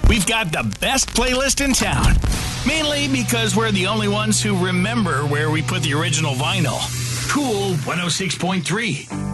We've got the best playlist in town. Mainly because we're the only ones who remember where we put the original vinyl. Cool 106.3.